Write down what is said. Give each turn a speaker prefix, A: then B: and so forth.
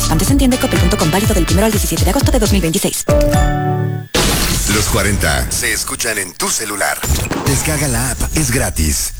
A: restricciones. Antes entiende coppel.com, válido del 1 al 17 de agosto de 2026.
B: Los 40 se escuchan en tu celular. Descarga la app, es gratis.